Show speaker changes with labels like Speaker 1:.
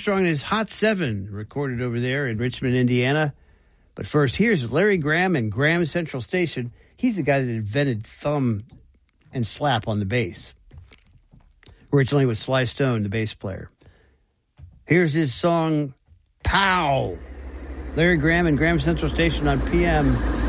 Speaker 1: Armstrong and his Hot 7, recorded over there in Richmond, Indiana. But first, here's Larry Graham and Graham Central Station. He's the guy that invented thumb and slap on the bass. Originally with Sly Stone, the bass player. Here's his song, Pow! Larry Graham and Graham Central Station on PM